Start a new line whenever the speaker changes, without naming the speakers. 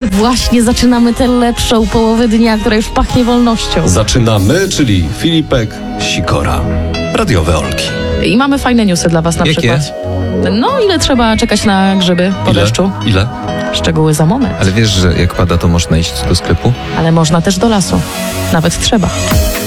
Właśnie zaczynamy tę lepszą połowę dnia, która już pachnie wolnością.
Zaczynamy, czyli Filipek, Sikora. Radiowe Olki.
I mamy fajne newsy dla was na
Jakie?
przykład. No, ile trzeba czekać na grzyby po deszczu?
Ile?
Szczegóły za moment.
Ale wiesz, że jak pada, to można iść do sklepu?
Ale można też do lasu. Nawet trzeba.